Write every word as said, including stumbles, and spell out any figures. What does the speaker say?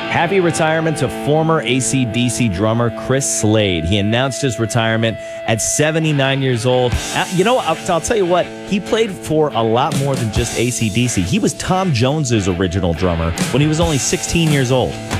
Happy retirement to former A C D C drummer Chris Slade. He announced his retirement at seventy-nine years old. Uh, You know, I'll, I'll tell you what, he played for a lot more than just A C D C. He was Tom Jones's original drummer when he was only sixteen years old.